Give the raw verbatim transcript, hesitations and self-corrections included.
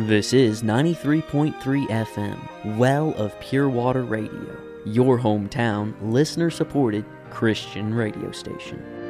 This is ninety-three point three F M, Well of Pure Water Radio, your hometown, listener-supported Christian radio station.